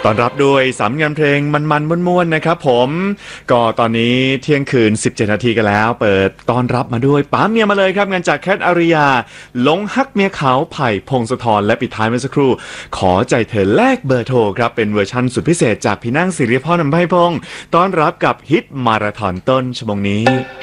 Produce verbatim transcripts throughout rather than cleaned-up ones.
ตอนรับด้วยสามงานเพลงมันๆม่วนๆนะครับผมก็ตอนนี้เที่ยงคืนสิบเจ็ดนาทีกันแล้วเปิดตอนรับมาด้วยป๋าเมียมาเลยครับงานจากแคทอาริยาหลงฮักเมียเขาไผ่พงศธรและปิดท้ายเมื่อสักครู่ขอใจเธอแลกเบอร์โทรครับเป็นเวอร์ชั่นสุดพิเศษจากพี่นั่งศิริพร อำไพพงศ์ต้อนรับกับฮิตมาราธอนต้นชั่วโมงนี้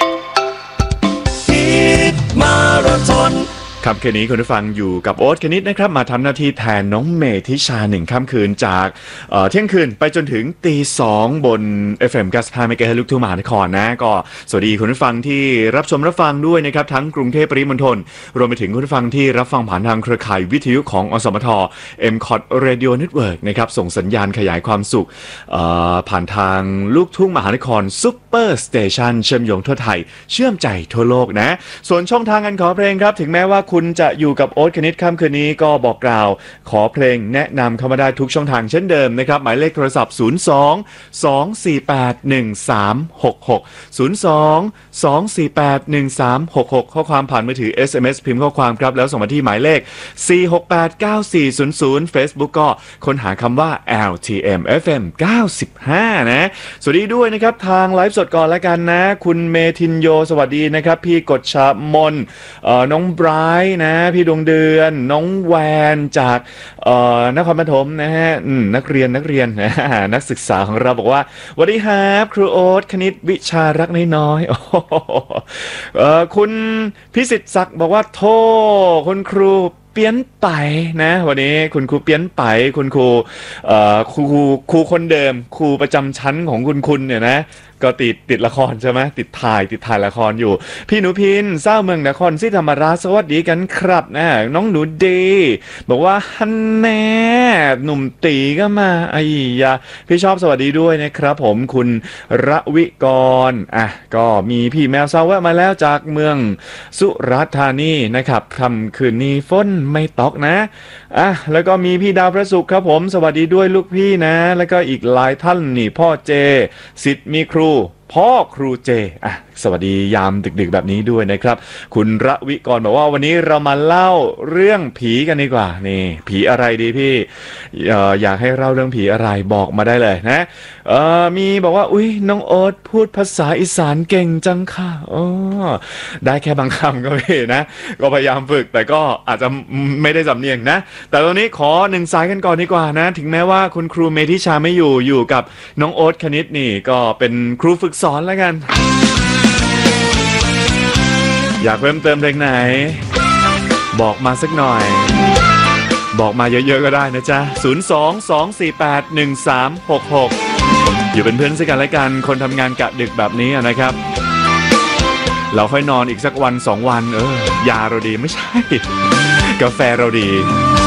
ฮิตมาราธอนครับคืนนี้คุณผู้ฟังอยู่กับโอ๊ตคณิตนะครับมาทำหน้าที่แทนน้องเมธิชาหนึ่งค่ำคืนจากเเที่ยงคืนไปจนถึงตีสองบน เอฟ เอ็ม เก้าสิบห้า เมกะเฮิรตซ์ ลูกทุ่งมหานครนะก็สวัสดีคุณผู้ฟังที่รับชมรับฟังด้วยนะครับทั้งกรุงเทพปริมณฑลรวมไปถึงคุณผู้ฟังที่รับฟังผ่านทางเครือข่ายวิทยุของอสมท เอ็ม คอท Radio Network นะครับส่งสัญญาณขยายความสุขผ่านทางลูกทุ่งมหานครซุปเปอร์สเตชันเชื่อมโยงทั่วไทยเชื่อมใจทั่วโลกนะส่วนช่องทางการขอเพลงครับถึงแม้ว่าคุณจะอยู่กับโอ๊ตคณิตค่ำคืนนี้ก็บอกกล่าวขอเพลงแนะนำเข้ามาได้ทุกช่องทางเช่นเดิมนะครับหมายเลขโทรศัพท์ศูนย์ สอง สอง สี่ แปด หนึ่ง สาม หก หก ศูนย์ สอง สอง สี่ แปด หนึ่ง สาม หก หกข้อความผ่านมือถือ เอส เอ็ม เอส พิมพ์ข้อความครับแล้วส่งมาที่หมายเลขสี่ หก แปด เก้า สี่ ศูนย์ ศูนย์ Facebook ก็ค้นหาคำว่า แอล ที เอ็ม เอฟ เอ็ม เก้าสิบห้านะสวัสดีด้วยนะครับทางไลฟ์สดก่อนแล้วกันนะคุณเมทินโยสวัสดีนะครับพี่กฎชามนเอ่อน้องไบรท์นะพี่ดวงเดือนน้องแวนจากนครปฐมนะฮะนักเรียนนักเรียนนะนักศึกษาของเราบอกว่าสวัสดีครับครูโอ๊ตคณิตวิชารักน้อยๆคุณพิสิทธิ์ศักดิ์บอกว่าโทคุณครูเปี้ยนไปนะวันนี้คุณครูเปี้ยนไปคุณครูครูครูคนเดิมครูประจำชั้นของคุณคุณเนี่ยนะก็ติดติดละครใช่ไหมติดถ่ายติดถ่ายละครอยู่พี่หนูพินเศร้าเมืองนครศรีธรรมราชสวัสดีกันครับนะน้องหนูดีบอกว่าฮันแน่หนุ่มตีก็มาไอ้ยาพี่ชอบสวัสดีด้วยนะครับผมคุณระวิกรอ่ะก็มีพี่แมวเศร้าแวะมาแล้วจากเมืองสุราษฎร์ธานีนะครับค่ำคืนนี้ฝนไม่ตกนะอ่ะแล้วก็มีพี่ดาวพระศุกร์ครับผมสวัสดีด้วยลูกพี่นะแล้วก็อีกหลายท่านนี่พ่อเจสิทธิ์มีครูพ่อครูเจอ่ะสวัสดียามดึกๆแบบนี้ด้วยนะครับคุณระวิกรบอกว่าวันนี้เรามาเล่าเรื่องผีกันดีกว่านี่ผีอะไรดีพี่เอ่ออยากให้เล่าเรื่องผีอะไรบอกมาได้เลยนะเอ่อมีบอกว่าอุ้ยน้องโอ๊ตพูดภาษาอีสานเก่งจังค่ะอ๋อได้แค่บางคำก็พี่นะก็พยายามฝึกแต่ก็อาจจะไม่ได้สำเนียงนะแต่ตอนนี้ขอหนึ่งสายกันก่อนดีกว่านะถึงแม้ว่าคุณครูเมธิชาไม่อยู่อยู่กับน้องโอ๊ตคณิตนี่ก็เป็นครูฝึกสอนแล้วกันอยากเพิ่มเติมเพลงไหนบอกมาสักหน่อยบอกมาเยอะๆก็ได้นะจ๊ะศูนย์ สอง สอง สี่ แปด หนึ่ง สาม หก หกอยู่เป็นเพื่อนซึ่งกันและกันคนทำงานกะดึกแบบนี้นะครับเราค่อยนอนอีกสักวันสองวันเออยาเราดีไม่ใช่กาแฟเราดี